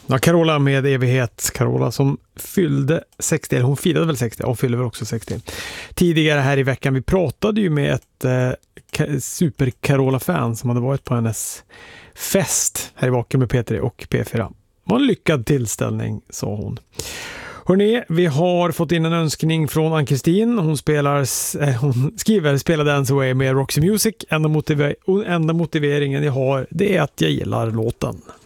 Ja, Carola med evighet. Carola som fyllde 60, eller hon firade väl 60, hon fyllde väl också 60. Tidigare här i veckan, vi pratade ju med ett super Carola-fan som hade varit på hennes fest här i Vaken med P3 och P4. Det var en lyckad tillställning, sa hon. Hörrni, vi har fått in en önskning från Ann-Kristin. Hon skriver Spela Dance Away med Roxy Music. Enda motiveringen jag har, det är att jag gillar låten.